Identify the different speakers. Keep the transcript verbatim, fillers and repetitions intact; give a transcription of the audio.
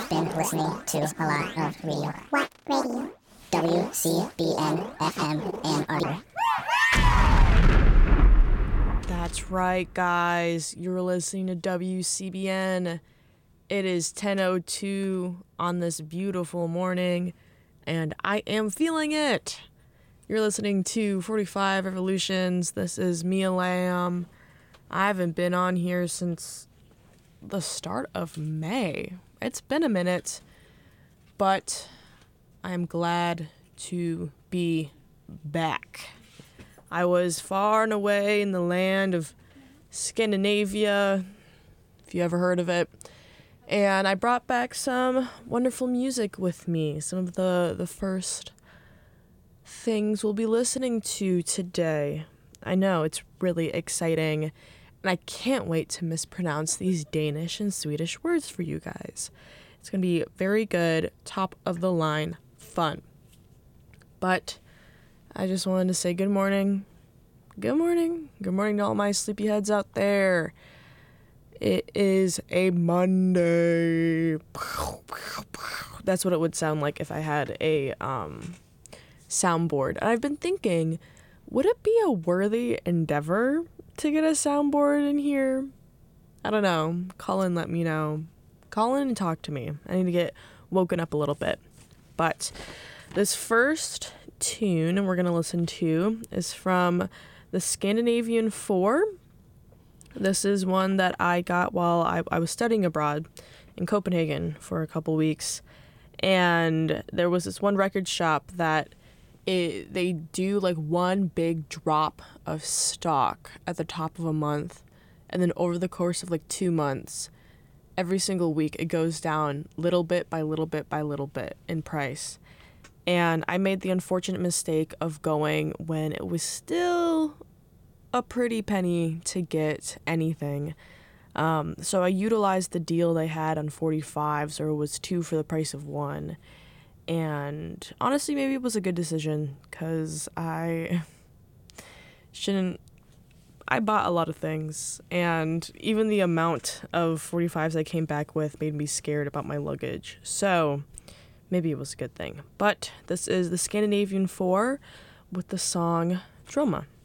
Speaker 1: I've been listening to a lot of radio. What radio? W C B N F M and R.
Speaker 2: That's right, guys. You're listening to W C B N. It is ten oh two on this beautiful morning, and I am feeling it. You're listening to forty-five Revolutions. This is Mia Lamb. I haven't been on here since the start of May. It's been a minute, but I'm glad to be back. I was far and away in the land of Scandinavia, if you ever heard of it, and I brought back some wonderful music with me. Some of the, the first things we'll be listening to today. I know, it's really exciting, and I can't wait to mispronounce these Danish and Swedish words for you guys. It's going to be very good, top of the line fun. But I just wanted to say good morning. Good morning. Good morning to all my sleepyheads out there. It is a Monday. That's what it would sound like if I had a um, soundboard. And I've been thinking, would it be a worthy endeavor to get a soundboard in here? I don't know. Call in, let me know. Call in and talk to me. I need to get woken up a little bit. But this first tune we're going to listen to is from the Scandinavian Four. This is one that I got while I, I was studying abroad in Copenhagen for a couple weeks. And there was this one record shop that it, they do like one big drop of stock at the top of a month. And then over the course of like two months, every single week, it goes down little bit by little bit by little bit in price. And I made the unfortunate mistake of going when it was still a pretty penny to get anything. Um, so I utilized the deal they had on forty-fives, or it was two for the price of one. And honestly, maybe it was a good decision, because I shouldn't... I bought a lot of things, and even the amount of forty-fives I came back with made me scared about my luggage. So maybe it was a good thing. But this is the Scandinavian Four with the song Droma.